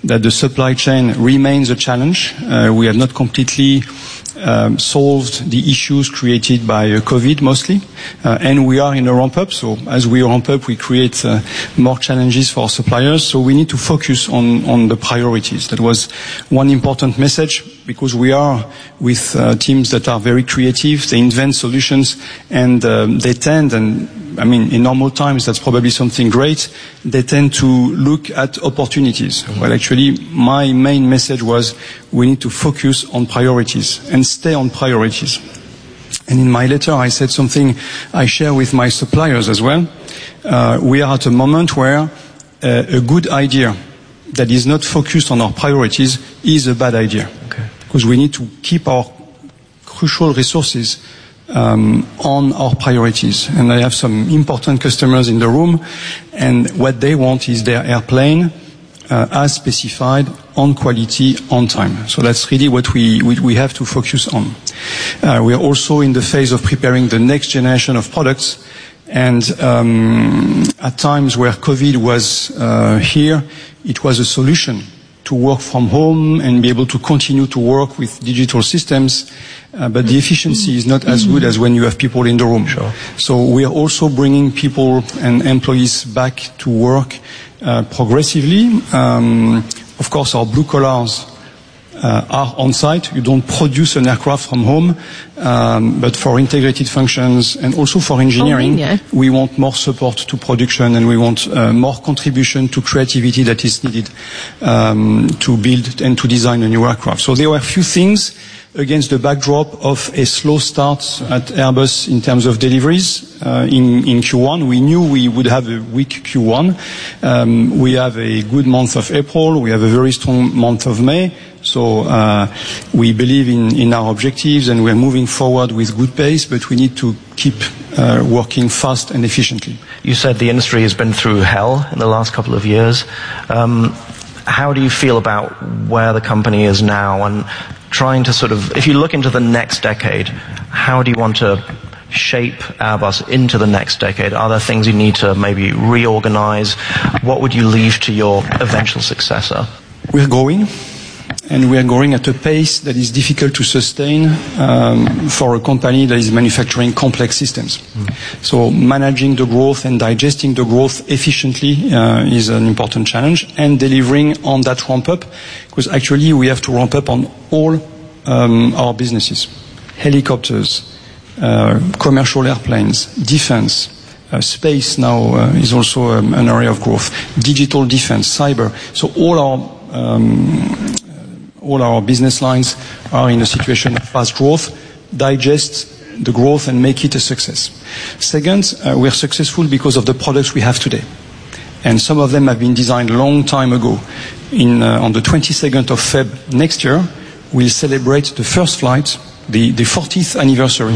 that the supply chain remains a challenge. We have not completely solved the issues created by COVID mostly, and we are in a ramp-up. So as we ramp up, we create more challenges for our suppliers. So we need to focus on the priorities. That was one important message, because we are with teams that are very creative. They invent solutions, and they tend, and I mean, in normal times, that's probably something great. They tend to look at opportunities. Well, actually, my main message was we need to focus on priorities and stay on priorities. And in my letter, I said something I share with my suppliers as well. We are at a moment where a good idea that is not focused on our priorities is a bad idea. Okay. Because we need to keep our crucial resources on our priorities. And I have some important customers in the room, and what they want is their airplane as specified, on quality, on time. So that's really what we have to focus on. We are also in the phase of preparing the next generation of products, and at times where COVID was here, it was a solution to work from home and be able to continue to work with digital systems, but the efficiency is not as good as when you have people in the room. Sure. So we are also bringing people and employees back to work progressively. Of course, our blue collars are on site. You don't produce an aircraft from home, but for integrated functions and also for engineering, we want more support to production, and we want more contribution to creativity that is needed to build and to design a new aircraft. So there were a few things against the backdrop of a slow start at Airbus in terms of deliveries in Q1. We knew we would have a weak Q1. We have a good month of April. We have a very strong month of May. So we believe in our objectives, and we're moving forward with good pace, but we need to keep working fast and efficiently. You said the industry has been through hell in the last couple of years. How do you feel about where the company is now, and trying to sort of, if you look into the next decade, how do you want to shape Airbus into the next decade? Are there things you need to maybe reorganize? What would you leave to your eventual successor? We're growing, and we are growing at a pace that is difficult to sustain for a company that is manufacturing complex systems. So managing the growth and digesting the growth efficiently is an important challenge, and delivering on that ramp up, because actually we have to ramp up on all our businesses. Helicopters, commercial airplanes, defense, space now is also an area of growth. Digital defense, cyber. So all our business lines are in a situation of fast growth. Digest the growth and make it a success. Second, we are successful because of the products we have today. And some of them have been designed a long time ago. On the 22nd of Feb next year, we'll celebrate the first flight, the 40th anniversary,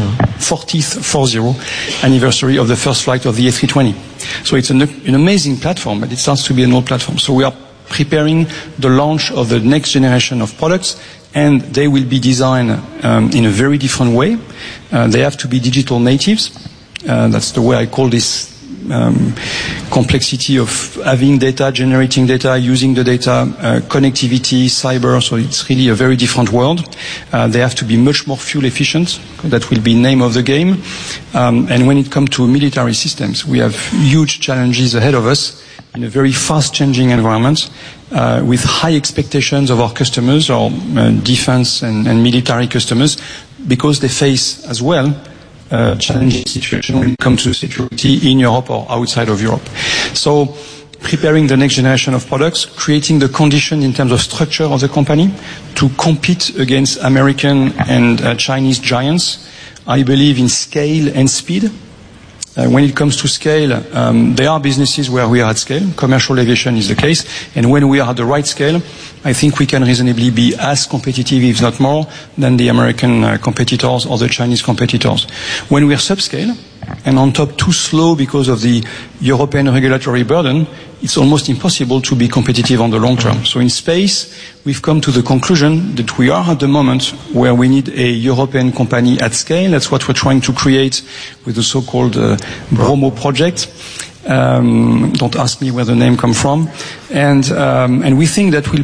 40th anniversary of the first flight of the A320. So it's an amazing platform, but it starts to be an old platform. So we are preparing the launch of the next generation of products, and they will be designed in a very different way. They have to be digital natives. That's the way I call this complexity of having data, generating data, using the data, connectivity, cyber. So it's really a very different world. They have to be much more fuel efficient. That will be name of the game. And when it comes to military systems, we have huge challenges ahead of us in a very fast-changing environment, with high expectations of our customers, our defense and military customers, because they face as well challenging situation when it comes to security in Europe or outside of Europe. So preparing the next generation of products, creating the condition in terms of structure of the company to compete against American and Chinese giants. I believe in scale and speed. When it comes to scale, there are businesses where we are at scale. Commercial aviation is the case. And when we are at the right scale, I think we can reasonably be as competitive, if not more, than the American competitors or the Chinese competitors. When we are subscale, and on top too slow because of the European regulatory burden, it's almost impossible to be competitive on the long term. So in space, we've come to the conclusion that we are at the moment where we need a European company at scale. That's what we're trying to create with the so-called Bromo project. Don't ask me where the name comes from. And we think that will